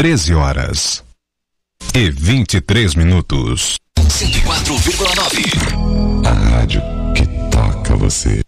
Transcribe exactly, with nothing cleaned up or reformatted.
treze horas e vinte e três minutos. cento e quatro vírgula nove. A rádio que toca você.